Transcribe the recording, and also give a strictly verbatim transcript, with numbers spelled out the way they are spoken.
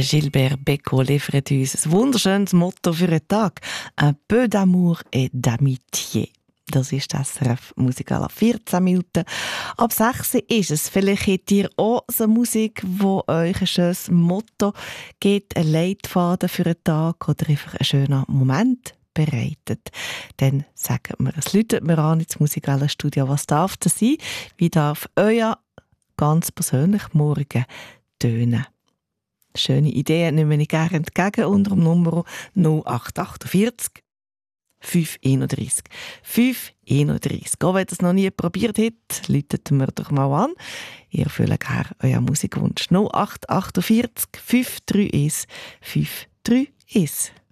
Der Gilbert Bécaud liefert uns ein wunderschönes Motto für einen Tag. Un peu d'amour et d'amitié. Das ist das S R F Musikala. vierzehn Minuten ab sechs ist es. Vielleicht habt ihr auch so Musik, die euch ein schönes Motto gibt, ein Leitfaden für einen Tag oder einfach einen schönen Moment bereitet. Dann sagt mir, es läutet mir an ins Musikala Studio. Was darf das sein? Wie darf euer ganz persönlich morgen tönen? Schöne Ideen nehme ich gerne entgegen unter dem Nummer null acht vier acht fünf einunddreißig fünf einunddreißig. Auch wenn ihr es noch nie probiert habt, läutet mir doch mal an. Ihr erfüllt gerne euren Musikwunsch. null acht vier acht fünf drei eins fünf drei eins.